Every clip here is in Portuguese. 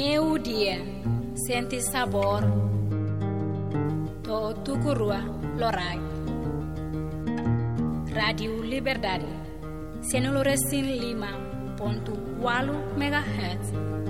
Meu dia, sente sabor. To tukurua lorai. Radio Liberdade, 105.8 MHz.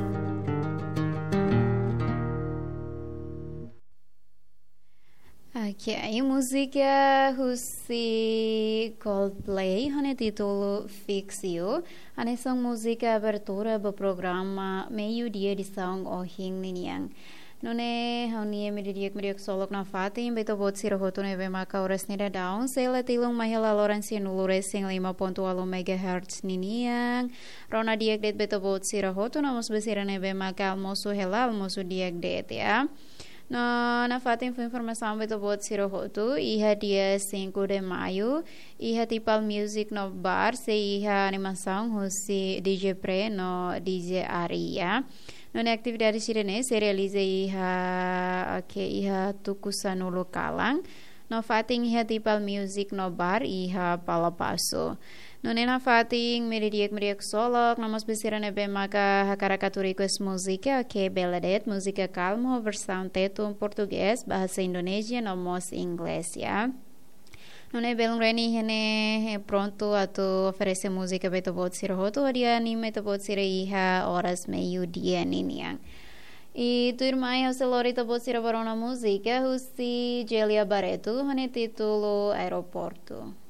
Aqui a música Russi Coldplay, hane título Fix You. Hane song música abertura do programa meio-dia de song o Hing Niniang. Nune haunie mediak solok na fatin beto bot sira hoto neve maka oras nida daun sela tilung mahela loransi nulure sing 5.8 MHz niniang rona diak det beto bot sira hoto namos besira neve maka almoço hela almoço diak det ya. No, na fatin foi informação beto bot sira hoto iha dia 5 de maio iha tipal music no bar se iha animação husi DJ Pre no DJ Aria. Nona atividade sirene se realiza iha tukusa no lokalang. No fating iha tipal music no bar iha palapaso. Nona na fating meridiak solok namos besirane be maka hakarakaturikos musika beladet música calmo versão teto português bahasa Indonesia nomos inglês ya. Não é bem reni hene pronto a tu oferecer música beto bot sira hoto dia anime to bot sira iha horas meio-dia niniang. E tu irmã é o celorito bot sira barona música husi Gelia Barreto hane título Aeroporto.